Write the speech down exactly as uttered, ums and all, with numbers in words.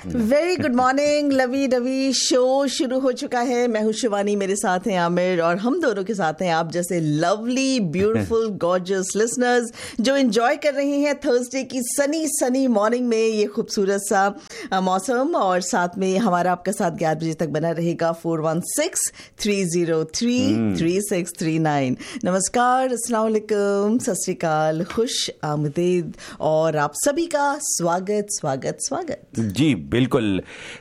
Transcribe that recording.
Very good morning, lovey dovey show शुरू हो चुका है। मैं हूँ शिवानी, मेरे साथ हैं आमिर और हम दोनों के साथ हैं आप जैसे लवली ब्यूटीफुल गॉर्जियस लिसनर्स जो एंजॉय कर रहे हैं थर्सडे की सनी सनी मॉर्निंग में ये खूबसूरत सा मौसम। और साथ में हमारा आपका साथ ग्यारह बजे तक बना रहेगा। Four one six three zero three three six three nine. नमस्कार, अस्सलाम वालेकुम, सत श्री अकाल, खुश आमदीद और आप सभी का स्वागत स्वागत स्वागत। जी बिल्कुल,